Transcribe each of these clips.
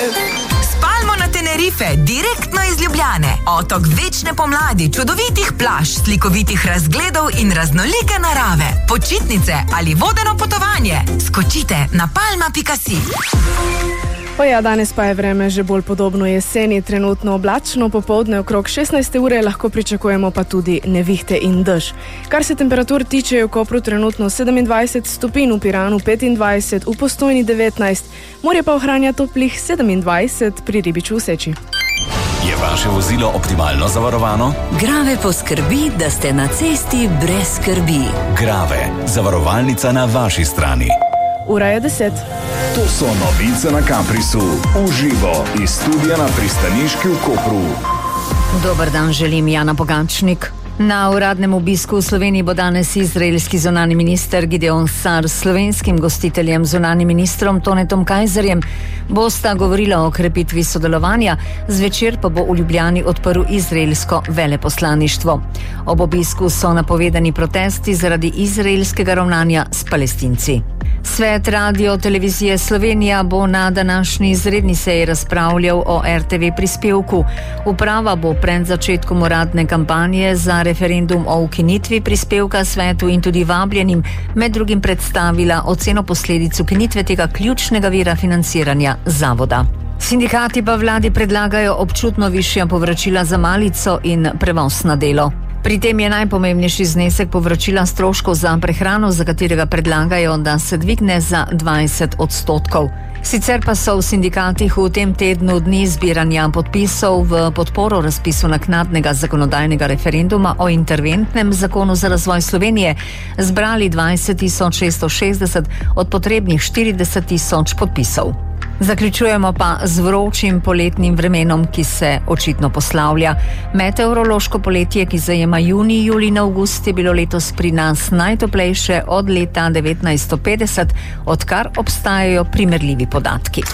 Spalmo na Tenerife, direktno iz Ljubljane. Otok večne pomladi, čudovitih plaž, slikovitih razgledov in raznolike narave. Počitnice ali vodeno potovanje. Skočite na palma.si. Danes pa je vreme že bolj podobno jeseni, trenutno oblačno, popoldne okrog 16. ure lahko pričakujemo pa tudi nevihte in dež. Kar se temperatur tiče, je v Kopru trenutno 27 stopinj, v Piranu 25, v Postojni 19, morje pa ohranja toplih 27 pri Ribiču v Seči. Je vaše vozilo optimalno zavarovano? Grave poskrbi, da ste na cesti brez skrbi. Grave, zavarovalnica na vaši strani. Ura je 10. To so novice na Caprisu. Uživo iz studia na pristaniški v Kopru. Dober dan, želim Jana Pogačnik. Na uradnem obisku v Sloveniji bo danes izraelski zunani minister Gideon Sar s slovenskim gostiteljem zunanim ministrom Tonetom Kajzerjem. Bosta govorila o krepitvi sodelovanja, zvečer pa bo v Ljubljani odprl izraelsko veleposlaništvo. Ob obisku so napovedani protesti zaradi izraelskega ravnanja s Palestinci. Svet Radio Televizije Slovenija bo na današnji izredni seji razpravljal o RTV prispevku. Uprava bo pred začetkom uradne kampanje za referendum o ukinitvi prispevka svetu in tudi vabljenim med drugim predstavila oceno posledic ukinitve tega ključnega vira financiranja zavoda. Sindikati pa vladi predlagajo občutno višja povračila za malico in prevoz na delo. Pri tem je najpomembnejši znesek povračila stroškov za prehrano, za katerega predlagajo, da se dvigne za 20%. Sicer pa so v sindikatih v tem tednu dni zbiranja podpisov v podporo razpisu naknadnega zakonodajnega referenduma o interventnem zakonu za razvoj Slovenije zbrali 20.660 od potrebnih 40.000 podpisov. Zaključujemo pa z vročim poletnim vremenom, ki se očitno poslavlja. Meteorološko poletje, ki zajema junij, julij in avgust, je bilo letos pri nas najtoplejše od leta 1950, odkar obstajajo primerljivi podatki.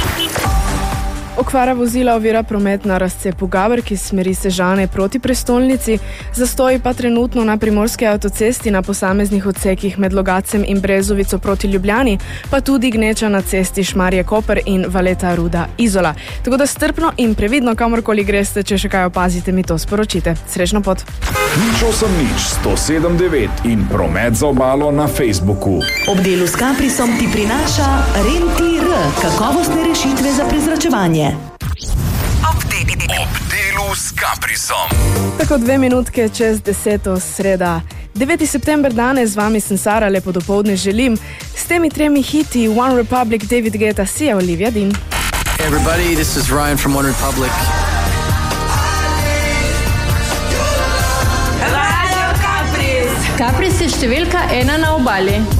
Okvara vozila ovira promet na razcepu Gaber, iz smeri Sežane proti prestolnici, zastoji pa trenutno na primorski avtocesti na posameznih odsekih med Logacem in Brezovico proti Ljubljani, pa tudi gneča na cesti Šmarje-Koper in Valeta-Ruda-Izola. Tako da strpno in previdno kamorkoli greste, če še kaj opazite, mi to sporočite. Srečno pot! 8-107-9 in promet za obalo na Facebooku. Ob delu s Caprisom ti prinaša Rentir, kakovostne rešitve za prezračevanje. Ob delu s Caprisom. Tako 2 minutke čez 10. sreda. 9. september danes, z vami sem Sara, lepo dopoldne želim. S temi 3 hiti One Republic, David Guetta, Sia, Olivia Dean. Hey everybody, this is Ryan from One Republic. Radio Capris. Capris je številka 1 na obali.